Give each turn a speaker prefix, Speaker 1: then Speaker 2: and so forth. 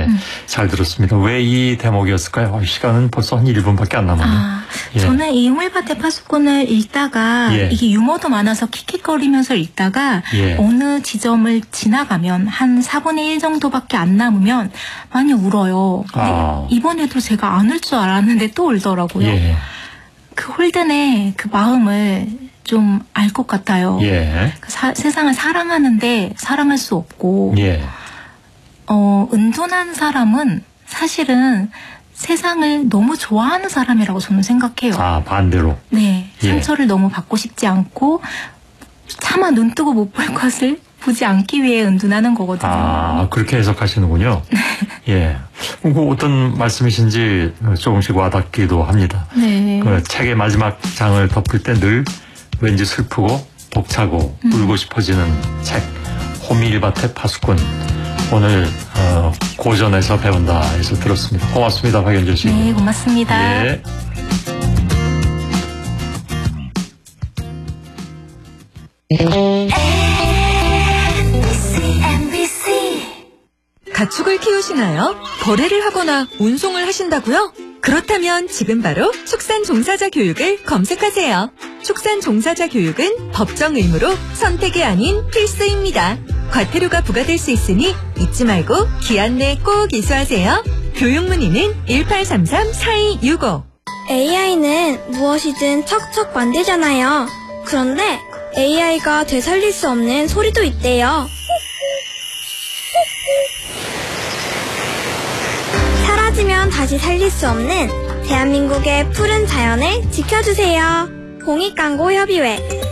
Speaker 1: 예, 잘 들었습니다. 왜 이 대목이었을까요? 시간은 벌써 한 1분밖에 안 남았네요. 예.
Speaker 2: 저는 이 홍일밭의 파수꾼을 읽다가 이게 유머도 많아서 킥킥거리면서 읽다가 어느 지점을 지나가면 한 4분의 1 정도밖에 안 남으면 많이 울어요. 이번에도 제가 안 울 줄 알았는데 또 울더라고요. 그 홀든의 그 마음을 좀 알 것 같아요. 세상을 사랑하는데 사랑할 수 없고 은둔한 사람은 사실은 세상을 너무 좋아하는 사람이라고 저는 생각해요.
Speaker 1: 반대로.
Speaker 2: 네. 상처를 너무 받고 싶지 않고 차마 눈 뜨고 못 볼 것을 보지 않기 위해 은둔하는 거거든요.
Speaker 1: 그렇게 해석하시는군요. 예. 그 어떤 말씀이신지 조금씩 와닿기도 합니다. 그 책의 마지막 장을 덮을 때 늘 왠지 슬프고 벅차고 울고 싶어지는 책. 홍일밭의 파수꾼. 오늘 고전에서 배운다 해서 들었습니다. 고맙습니다, 박연주 씨.
Speaker 2: 네, 고맙습니다.
Speaker 1: 예.
Speaker 3: 가축을 키우시나요? 거래를 하거나 운송을 하신다고요? 그렇다면 지금 바로 축산종사자 교육을 검색하세요. 축산종사자 교육은 법정 의무로 선택이 아닌 필수입니다. 과태료가 부과될 수 있으니 잊지 말고 기한 내 꼭 이수하세요. 교육 문의는 1833-4265.
Speaker 4: AI는 무엇이든 척척 만들잖아요. 그런데 AI가 되살릴 수 없는 소리도 있대요. 사라지면 다시 살릴 수 없는 대한민국의 푸른 자연을 지켜주세요. 공익광고협의회